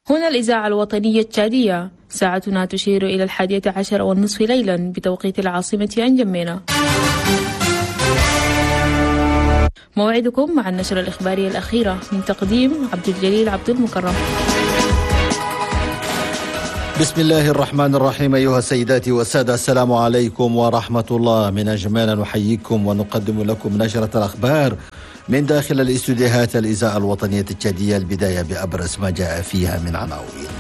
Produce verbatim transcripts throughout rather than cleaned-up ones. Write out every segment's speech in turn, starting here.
هنا الإذاعة الوطنية التشادية، ساعتنا تشير إلى الحادية عشر والنصف ليلا بتوقيت العاصمة أنجمينا. موعدكم مع النشرة الإخبارية الأخيرة من تقديم عبد الجليل عبد المكرم. بسم الله الرحمن الرحيم. أيها السيدات والسادة، السلام عليكم ورحمة الله. من أجمالا نحييكم ونقدم لكم نشرة الأخبار من داخل الاستوديوهات الإذاعة الوطنية التشادية. البداية بأبرز ما جاء فيها من عناوين.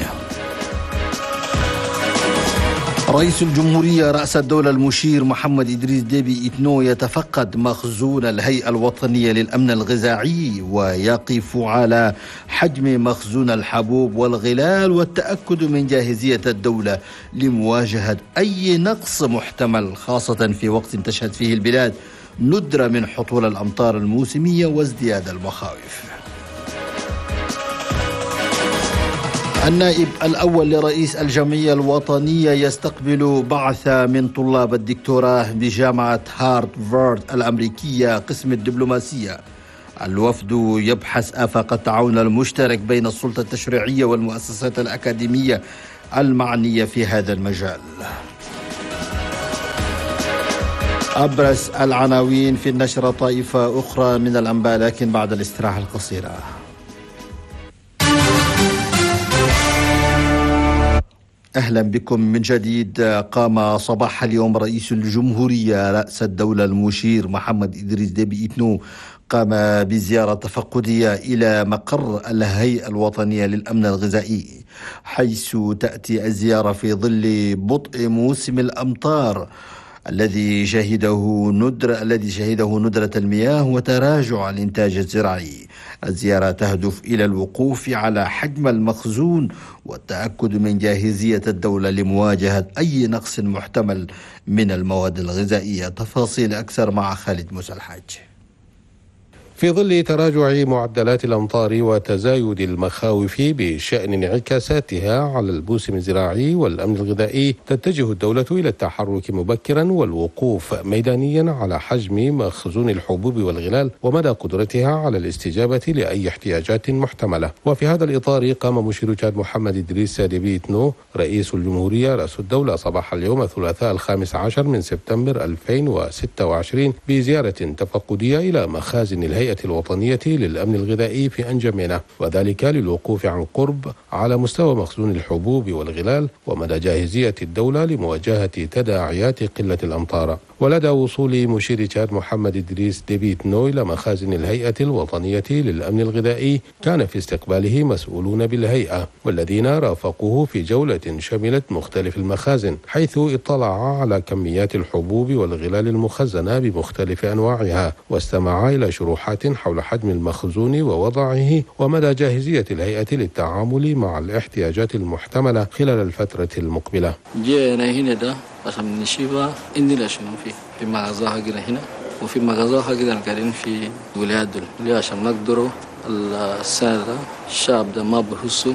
رئيس الجمهورية رأس الدولة المشير محمد إدريس ديبي إتنو يتفقد مخزون الهيئة الوطنية للأمن الغذائي ويقف على حجم مخزون الحبوب والغلال والتأكد من جاهزية الدولة لمواجهة أي نقص محتمل، خاصة في وقت تشهد فيه البلاد ندرة من حصول الأمطار الموسمية وازدياد المخاوف. النائب الأول لرئيس الجمعية الوطنية يستقبل بعثة من طلاب الدكتوراه بجامعة هارفارد الأمريكية قسم الدبلوماسية. الوفد يبحث آفاق التعاون المشترك بين السلطة التشريعية والمؤسسات الأكاديمية المعنية في هذا المجال. أبرز العناوين في النشرة طائفة أخرى من الأنباء، لكن بعد الاستراحة القصيرة. أهلا بكم من جديد. قام صباح اليوم رئيس الجمهورية رأس الدولة المشير محمد إدريس ديبي إتنو قام بزيارة تفقدية إلى مقر الهيئة الوطنية للأمن الغذائي، حيث تأتي الزيارة في ظل بطء موسم الأمطار الذي شهده ندرة الذي شهده ندرة المياه وتراجع الإنتاج الزراعي. الزيارة تهدف إلى الوقوف على حجم المخزون والتأكد من جاهزية الدولة لمواجهة أي نقص محتمل من المواد الغذائية. تفاصيل أكثر مع خالد موسى الحاج. في ظل تراجع معدلات الأمطار وتزايد المخاوف بشأن انعكاساتها على الموسم الزراعي والأمن الغذائي، تتجه الدولة إلى التحرك مبكرا والوقوف ميدانيا على حجم مخزون الحبوب والغلال ومدى قدرتها على الاستجابة لأي احتياجات محتملة. وفي هذا الإطار قام مشير تشاد محمد إدريس ديبي إتنو رئيس الجمهورية رأس الدولة صباح اليوم الثلاثاء الخامس عشر من سبتمبر ألفين وستة وعشرين بزيارة تفقدية إلى مخازن الهيئة الوطنية للأمن الغذائي في أنجمينا، وذلك للوقوف عن قرب على مستوى مخزون الحبوب والغلال ومدى جاهزية الدولة لمواجهة تداعيات قلة الأمطار. ولدى وصول مشير تشاد محمد إدريس ديبي إتنو إلى مخازن الهيئة الوطنية للأمن الغذائي كان في استقباله مسؤولون بالهيئة والذين رافقوه في جولة شملت مختلف المخازن، حيث اطلع على كميات الحبوب والغلال المخزنة بمختلف أنواعها واستمع إلى شروحات حول حجم المخزون ووضعه ومدى جاهزية الهيئة للتعامل مع الاحتياجات المحتملة خلال الفترة المقبلة. جينا هنا ده عشان نشوف إننا شنو في في مغازاها كده هنا وفي مغازاها كده قاعدين في ولايات دول اللي عشان نقدروا السنة ده الشعب ده ما بحسوا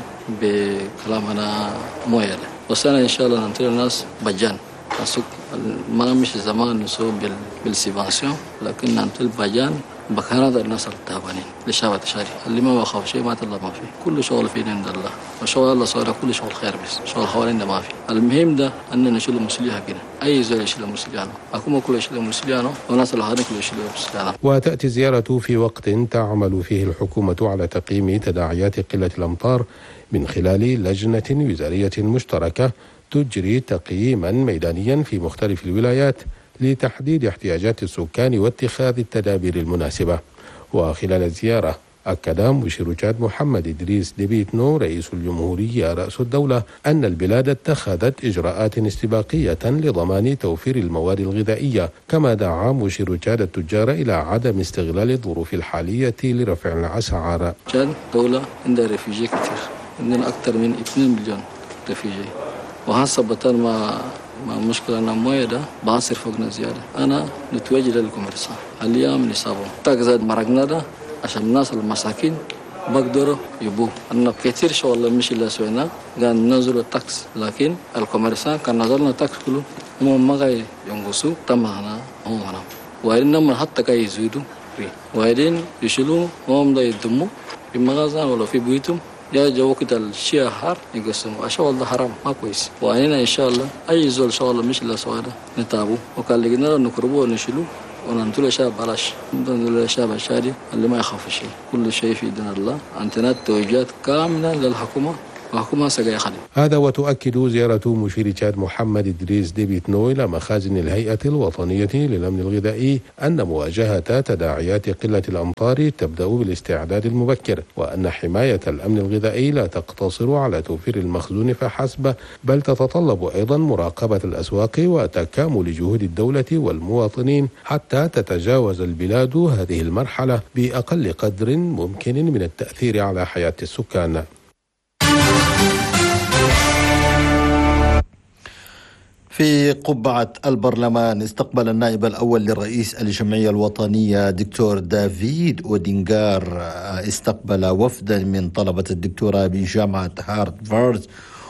بكلامنا مويه ده، والسنة إن شاء الله ننتظر الناس بجان نسوق ما مش زمان نسوق بالسيباسيون، لكن ننتظر بجان بكندا الناس التعبانين للشعب التشاري اللي ما بخاف شيء ما تلا ما في كل شغل فينا عند الله وشغل الله صار كل شغل خير، بس شغل حوالينا ما في. المهم ده أننا نشيل المسؤولية كده، أي زول يشيل المسؤولية أكون كل يشيل المسؤولية والناس اللي هذين كل يشيل المسؤولية. وتأتي الزيارة في وقت تعمل فيه الحكومة على تقييم تداعيات قلة الأمطار من خلال لجنة وزارية مشتركة تجري تقييما ميدانيا في مختلف الولايات لتحديد احتياجات السكان واتخاذ التدابير المناسبة. وخلال الزيارة أكد مشير تشاد محمد إدريس ديبي إتنو رئيس الجمهورية رأس الدولة أن البلاد اتخذت إجراءات استباقية لضمان توفير المواد الغذائية، كما دعا مشير تشاد التجار إلى عدم استغلال الظروف الحالية لرفع الأسعار. تشاد دولة عندها ريفيجي كثير، عندنا أكثر من اثنين مليون ريفيجي، وهسه بطل ما ما مشكلة أنا مويه ده بعصر فوقنا زيادة. أنا نتوجه للكوميرسان اليوم نصابهم تاكزاد مرقنا ده عشان الناس المساكين بقدروا يبوه. أنا كثير شغل مش اللي سوينا قال ننزلوا التاكس، لكن الكوميرسان كان نزلنا تاكس كله هم ما غاي ينقصوا تماما هم هنا وإنما حتى كاي يزيدوا وبعدين يشيلوا هم ده يدموا في مغازان ولا في بيوتهم يا وقت الشيء حار يقسموا عشان والله حرام ما كويس. وهنا إن شاء الله أي زول شاء الله مش إلا سواده نتابو وقال لقينا نقربه ونشيله وننتظر شاب بلاش ننتظر شاب الشادي اللي ما يخاف شيء. كل شيء في دين الله. عندنا توجيهات كاملة للحكومة وحكومة سجايا خلي. هذا وتؤكد زيارة مشير تشاد محمد إدريس ديبي إتنو إلى مخازن الهيئة الوطنية للأمن الغذائي أن مواجهة تداعيات قلة الأمطار تبدأ بالاستعداد المبكر، وأن حماية الأمن الغذائي لا تقتصر على توفير المخزون فحسب، بل تتطلب أيضا مراقبة الأسواق وتكامل جهود الدولة والمواطنين حتى تتجاوز البلاد هذه المرحلة بأقل قدر ممكن من التأثير على حياة السكان. في قبعة البرلمان استقبل النائب الأول للرئيس الجمعية الوطنية دكتور دافيد أودينغار استقبل وفدا من طلبة الدكتوراه بجامعة هارفارد،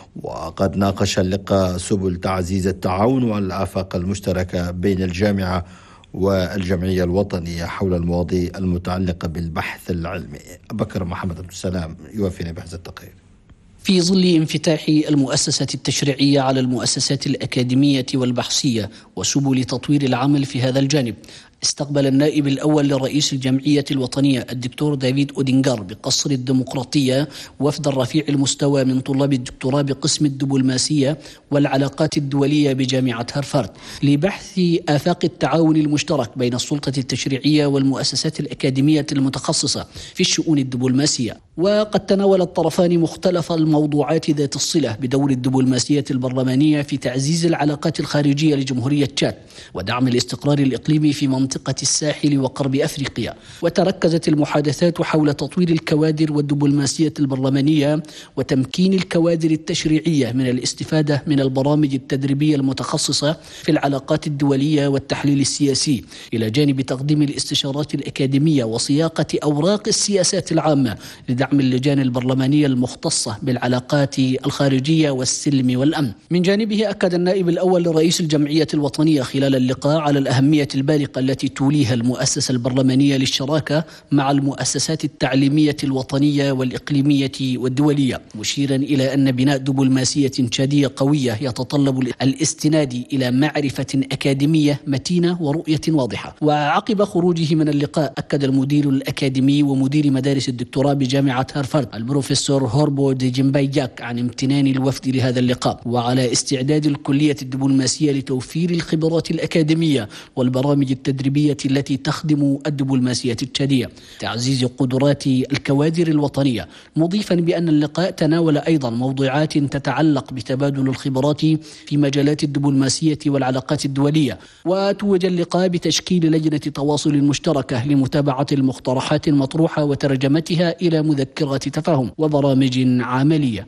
وقد ناقش اللقاء سبل تعزيز التعاون والآفاق المشتركة بين الجامعة والجمعية الوطنية حول المواضيع المتعلقة بالبحث العلمي. بكر محمد عبد السلام يوفينا بهذا التقرير. في ظل انفتاح المؤسسة التشريعية على المؤسسات الأكاديمية والبحثية وسبل تطوير العمل في هذا الجانب، استقبل النائب الأول لرئيس الجمعية الوطنية الدكتور دافيد أودينغار بقصر الديمقراطية وفد رفيع المستوى من طلاب الدكتوراه بقسم الدبلوماسية والعلاقات الدولية بجامعة هارفارد لبحث آفاق التعاون المشترك بين السلطة التشريعية والمؤسسات الأكاديمية المتخصصة في الشؤون الدبلوماسية. وقد تناول الطرفان مختلف الموضوعات ذات الصلة بدور الدبلوماسية البرلمانية في تعزيز العلاقات الخارجية لجمهورية تشاد ودعم الاستقرار الإقليمي في منطقة الساحل وقرب أفريقيا. وتركزت المحادثات حول تطوير الكوادر والدبلوماسية البرلمانية وتمكين الكوادر التشريعية من الاستفادة من البرامج التدريبية المتخصصة في العلاقات الدولية والتحليل السياسي، إلى جانب تقديم الاستشارات الأكاديمية وصياغة أوراق السياسات العامة لدعم اللجان البرلمانية المختصة بالعلاقات الخارجية والسلم والأمن. من جانبه أكد النائب الأول لرئيس الجمعية الوطنية خلال اللقاء على الأهمية البالغة التي توليها المؤسسة البرلمانية للشراكة مع المؤسسات التعليمية الوطنية والإقليمية والدولية، مشيرا إلى أن بناء دبلوماسية تشادية قوية يتطلب الاستناد إلى معرفة أكاديمية متينة ورؤية واضحة. وعقب خروجه من اللقاء أكد المدير الأكاديمي ومدير مدارس الدكتوراه بجامعة هارفارد البروفيسور هوربو دي جيمبايجاك عن امتنان الوفد لهذا اللقاء، وعلى استعداد الكلية الدبلوماسية لتوفير الخبرات الأكاديمية والبرامج التدريبية التي تخدم الدبلوماسية التشادية، تعزيز قدرات الكوادر الوطنية، مضيفا بأن اللقاء تناول أيضا موضوعات تتعلق بتبادل الخبرات في مجالات الدبلوماسية والعلاقات الدولية. وتوج اللقاء بتشكيل لجنة تواصل مشتركة لمتابعة المقترحات المطروحة وترجمتها إلى مذكرات تفاهم وبرامج عملية.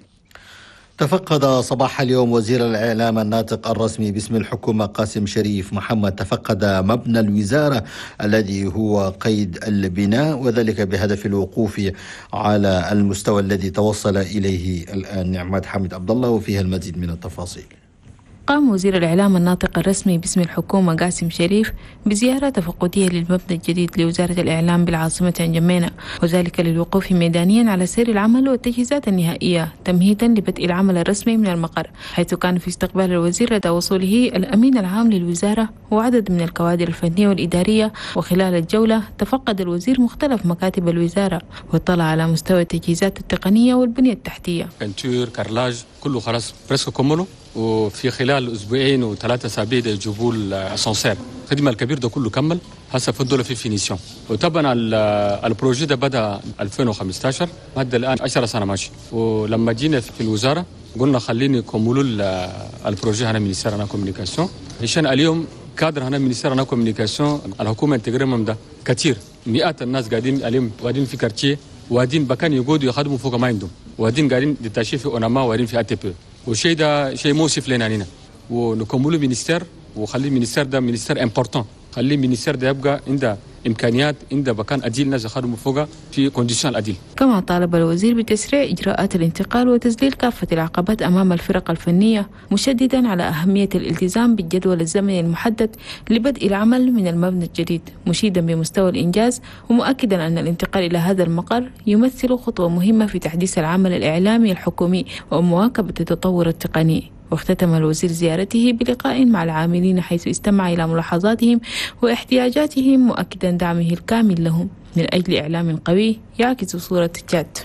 تفقد صباح اليوم وزير الإعلام الناطق الرسمي باسم الحكومة قاسم شريف محمد تفقد مبنى الوزارة الذي هو قيد البناء، وذلك بهدف الوقوف على المستوى الذي توصل إليه الآن. نعمات حمد عبد الله وفيها المزيد من التفاصيل. قام وزير الإعلام الناطق الرسمي باسم الحكومة قاسم شريف بزيارة تفقدية للمبنى الجديد لوزارة الإعلام بالعاصمة نجمينا، وذلك للوقوف ميدانيا على سير العمل والتجهيزات النهائية تمهيدا لبدء العمل الرسمي من المقر، حيث كان في استقبال الوزير لدى وصوله الأمين العام للوزارة وعدد من الكوادر الفنية والإدارية. وخلال الجولة تفقد الوزير مختلف مكاتب الوزارة واطلع على مستوى التجهيزات التقنية والبنية التحتية. كنتور كارلاج كله خلاص بريسكو كمله، وفي خلال اسبوعين وثلاثه اسابيع يجيبوا الاسانسير. الخدمه الكبير ده كله كمل، هسه فضل في فينيسيون. وطبعا البروجي ده بدا ألفين وخمسة عشر هذا الان عشر سنه ماشي. ولما جينا في الوزاره قلنا خليني يكملوا البروجي هنا مينيستير انا كوميونيكاسيون، عشان اليوم كادر هنا مينيستير انا كوميونيكاسيون الحكومه انتجريمهم ده كثير، مئات الناس قاعدين اليوم وقاعدين في كارتيه، وقاعدين بكان يقعدوا يخدموا فوق ما عندهم، وقاعدين قاعدين ديتاشي في اوناما، وقاعدين في اتي بي. والشيء ده شيء مؤسف لنا هنا، ونكملوا مينيستير وخلي المينيستير ده مينيستير امبورتون، خلي المينيستير ده يبقى عنده إمكانيات عند مكان أديل ناس يخدموا فوقها في كونديشن الأديل. كما طالب الوزير بتسريع إجراءات الانتقال وتذليل كافة العقبات أمام الفرق الفنية، مشددا على أهمية الالتزام بالجدول الزمني المحدد لبدء العمل من المبنى الجديد، مشيدا بمستوى الإنجاز ومؤكدا أن الانتقال إلى هذا المقر يمثل خطوة مهمة في تحديث العمل الإعلامي الحكومي ومواكبة التطور التقني. واختتم الوزير زيارته بلقاء مع العاملين حيث استمع إلى ملاحظاتهم واحتياجاتهم، مؤكدا دعمه الكامل لهم من أجل إعلام قوي يعكس صورة تشاد.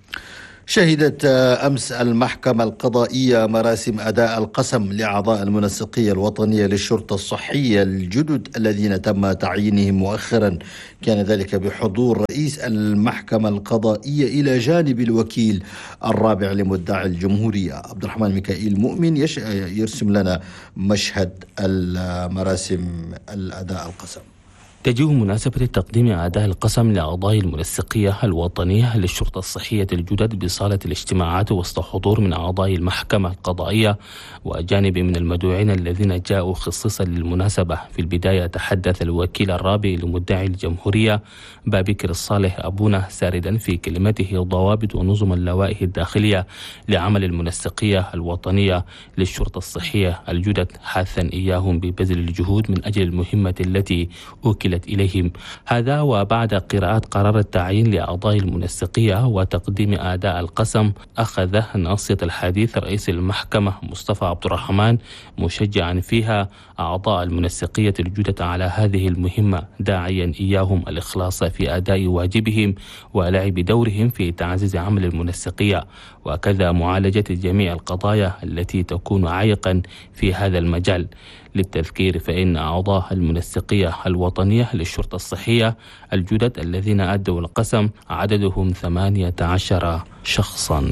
شهدت أمس المحكمة القضائية مراسم أداء القسم لأعضاء المنسقية الوطنية للشرطة الصحية الجدد الذين تم تعيينهم مؤخرا. كان ذلك بحضور رئيس المحكمة القضائية إلى جانب الوكيل الرابع لمدعي الجمهورية. عبد الرحمن ميكائيل مؤمن يرسم لنا مشهد المراسم الأداء القسم. تجيه مناسبة تقديم أداء القسم لأعضاء المنسقية الوطنية للشرطة الصحية الجدد بصالة الاجتماعات وسط حضور من أعضاء المحكمة القضائية وأجانب من المدعوين الذين جاءوا خصيصا للمناسبة. في البداية تحدث الوكيل الرابع لمدعي الجمهورية بابكر الصالح أبونا ساردا في كلمته ضوابط ونظم اللوائح الداخلية لعمل المنسقية الوطنية للشرطة الصحية الجدد، حاثا إياهم ببذل الجهود من أجل المهمة التي أوكلت إليهم. هذا وبعد قراءة قرار التعيين لأعضاء المنسقية وتقديم أداء القسم، أخذ ناصية الحديث رئيس المحكمة مصطفى عبد الرحمن مشجعا فيها أعضاء المنسقية الجدد على هذه المهمة، داعيا إياهم الإخلاص في أداء واجبهم ولعب دورهم في تعزيز عمل المنسقية، وكذا معالجة جميع القضايا التي تكون عائقا في هذا المجال. للتذكير فإن أعضاء المنسقية الوطنية للشرطة الصحية الجدد الذين أدوا القسم عددهم ثمانية عشر شخصا.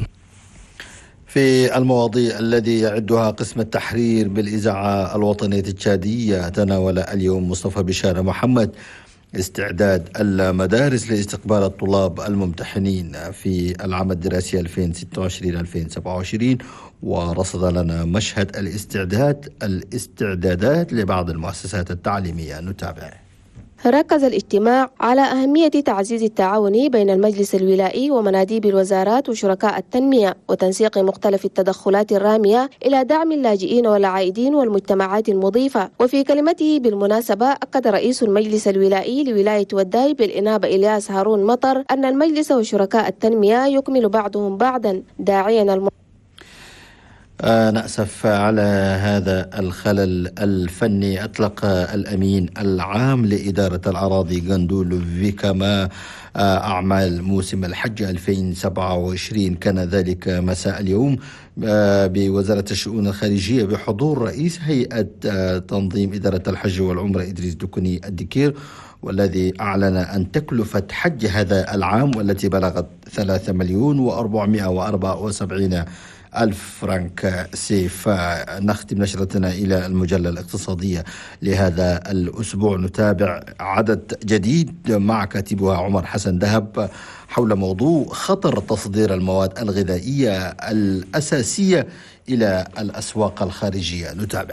في المواضيع الذي يعدها قسم التحرير بالإذاعة الوطنية التشادية، تناول اليوم مصطفى بشارة محمد استعداد المدارس لاستقبال الطلاب الممتحنين في العام الدراسي ألفين وستة وعشرين ألفين وسبعة وعشرين، ورصد لنا مشهد الاستعداد الاستعدادات لبعض المؤسسات التعليمية. نتابع. ركز الاجتماع على أهمية تعزيز التعاون بين المجلس الولائي ومناديب الوزارات وشركاء التنمية وتنسيق مختلف التدخلات الرامية إلى دعم اللاجئين والعائدين والمجتمعات المضيفة. وفي كلمته بالمناسبة أكد رئيس المجلس الولائي لولاية وداي بالإنابة إلياس هارون مطر أن المجلس وشركاء التنمية يكمل بعضهم بعضا، داعيا الم... آه نأسف على هذا الخلل الفني. أطلق الأمين العام لإدارة الأراضي غندول فيكاما آه أعمال موسم الحج ألفين وسبعة وعشرين. كان ذلك مساء اليوم آه بوزارة الشؤون الخارجية بحضور رئيس هيئة آه تنظيم إدارة الحج والعمرة إدريس دكني الدكير، والذي أعلن أن تكلفة حج هذا العام والتي بلغت ثلاثة مليون وأربعمائة وأربعة وسبعين ألف فرنك سيف. نختم نشرتنا إلى المجلة الاقتصادية لهذا الأسبوع. نتابع عدد جديد مع كاتبها عمر حسن دهب حول موضوع خطر تصدير المواد الغذائية الأساسية إلى الأسواق الخارجية. نتابع.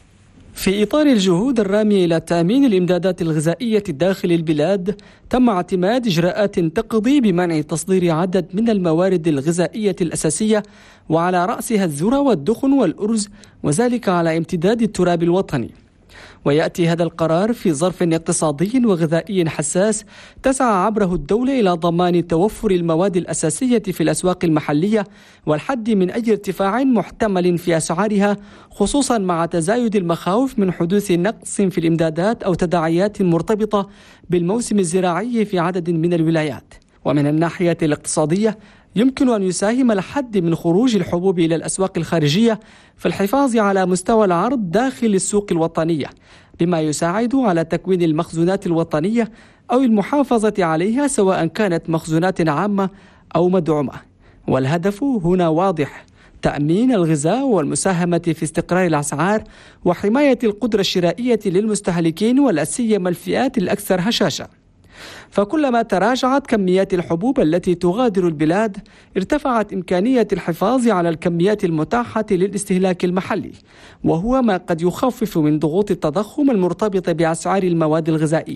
في إطار الجهود الرامية إلى تأمين الإمدادات الغذائية داخل البلاد، تم اعتماد إجراءات تقضي بمنع تصدير عدد من الموارد الغذائية الأساسية، وعلى رأسها الذرة والدخن والأرز، وذلك على امتداد التراب الوطني. ويأتي هذا القرار في ظرف اقتصادي وغذائي حساس تسعى عبره الدولة إلى ضمان توفر المواد الأساسية في الأسواق المحلية والحد من أي ارتفاع محتمل في أسعارها، خصوصا مع تزايد المخاوف من حدوث نقص في الإمدادات أو تداعيات مرتبطة بالموسم الزراعي في عدد من الولايات. ومن الناحية الاقتصادية يمكن أن يساهم الحد من خروج الحبوب إلى الأسواق الخارجية في الحفاظ على مستوى العرض داخل السوق الوطنية، بما يساعد على تكوين المخزونات الوطنية أو المحافظة عليها سواء كانت مخزونات عامة أو مدعومة. والهدف هنا واضح: تأمين الغذاء والمساهمة في استقرار الأسعار وحماية القدرة الشرائية للمستهلكين ولا سيما الفئات الأكثر هشاشة. فكلما تراجعت كميات الحبوب التي تغادر البلاد، ارتفعت إمكانية الحفاظ على الكميات المتاحة للاستهلاك المحلي، وهو ما قد يخفف من ضغوط التضخم المرتبطة بأسعار المواد الغذائية.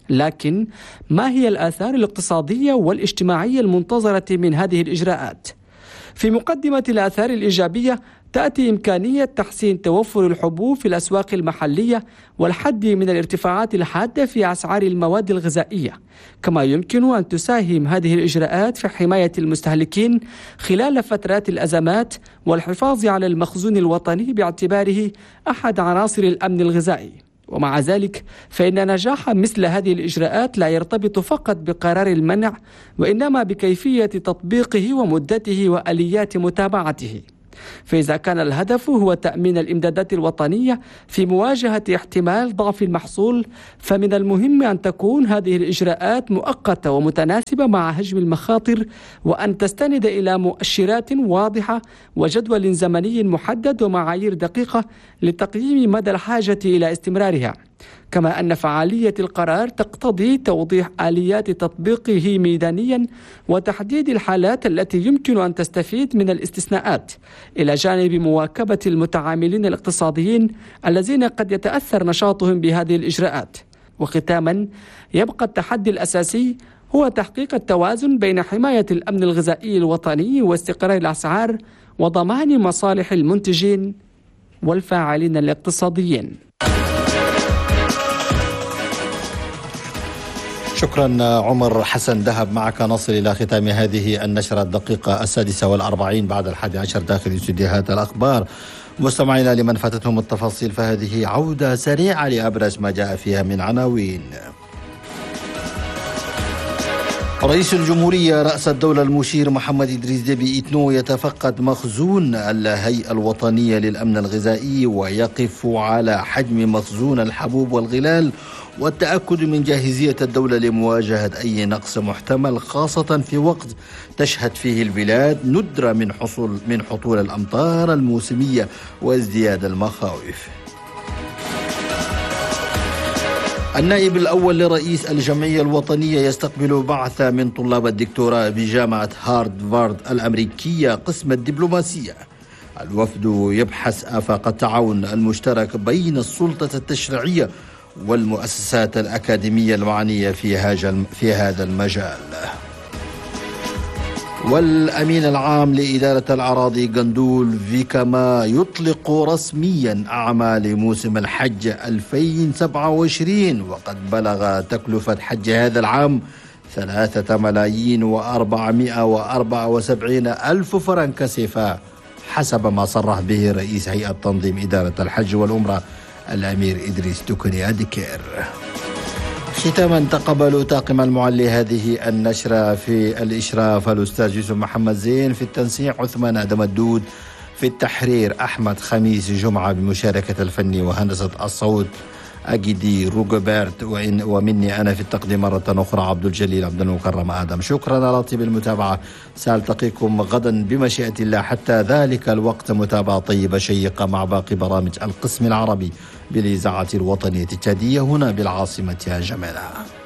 لكن ما هي الآثار الاقتصادية والاجتماعية المنتظرة من هذه الإجراءات؟ في مقدمة الآثار الإيجابية تأتي إمكانية تحسين توفر الحبوب في الأسواق المحلية والحد من الارتفاعات الحادة في أسعار المواد الغذائية، كما يمكن أن تساهم هذه الإجراءات في حماية المستهلكين خلال فترات الأزمات والحفاظ على المخزون الوطني باعتباره أحد عناصر الأمن الغذائي. ومع ذلك فإن نجاح مثل هذه الإجراءات لا يرتبط فقط بقرار المنع، وإنما بكيفية تطبيقه ومدته وآليات متابعته. فإذا كان الهدف هو تأمين الإمدادات الوطنية في مواجهة احتمال ضعف المحصول، فمن المهم أن تكون هذه الإجراءات مؤقتة ومتناسبة مع حجم المخاطر، وأن تستند إلى مؤشرات واضحة وجدول زمني محدد ومعايير دقيقة لتقييم مدى الحاجة إلى استمرارها. كما أن فعالية القرار تقتضي توضيح آليات تطبيقه ميدانيا وتحديد الحالات التي يمكن أن تستفيد من الاستثناءات، إلى جانب مواكبة المتعاملين الاقتصاديين الذين قد يتأثر نشاطهم بهذه الإجراءات. وختاما، يبقى التحدي الأساسي هو تحقيق التوازن بين حماية الأمن الغذائي الوطني واستقرار الأسعار وضمان مصالح المنتجين والفاعلين الاقتصاديين. شكرا عمر حسن دهب. معك نصل إلى ختام هذه النشرة الدقيقة السادسة والأربعين بعد الحادي عشر داخل استديوهات الأخبار. مستمعينا لمن فاتتهم التفاصيل فهذه عودة سريعة لأبرز ما جاء فيها من عناوين. رئيس الجمهورية رأس الدولة المشير محمد إدريس ديبي إتنو يتفقد مخزون الهيئة الوطنية للأمن الغذائي ويقف على حجم مخزون الحبوب والغلال والتأكد من جاهزية الدولة لمواجهة أي نقص محتمل، خاصة في وقت تشهد فيه البلاد ندرة من حصول من هطول الأمطار الموسمية وازدياد المخاوف. النائب الأول لرئيس الجمعية الوطنية يستقبل بعثة من طلاب الدكتوراه بجامعة هارفارد الأمريكية قسم الدبلوماسية. الوفد يبحث آفاق التعاون المشترك بين السلطة التشريعية والمؤسسات الأكاديمية المعنية في هذا المجال. والأمين العام لإدارة الأراضي قندول فيكاما يطلق رسميا أعمال موسم الحج ألفين وسبعة وعشرين، وقد بلغ تكلفة حج هذا العام ثلاثة ملايين وأربعمائة وأربعة وسبعين ألف فرنك سيفا، حسب ما صرح به رئيس هيئة تنظيم إدارة الحج والعمرة الأمير إدريس دوكني أدكير. ختاما، تقبلوا طاقم المعلي هذه النشرة في الإشراف الأستاذ يوسف محمد زين، في التنسيق عثمان آدم الدود، في التحرير أحمد خميس جمعة بمشاركة الفني وهندسة الصوت أجدي روجبرت، وإن ومني أنا في التقديم مرة أخرى عبد الجليل عبد المكرم آدم. شكرا على طيب المتابعة، سألتقيكم غدا بمشيئة الله. حتى ذلك الوقت متابعة طيبة شيقة مع باقي برامج القسم العربي بالإذاعة الوطنية التشادية هنا بالعاصمة جمينة.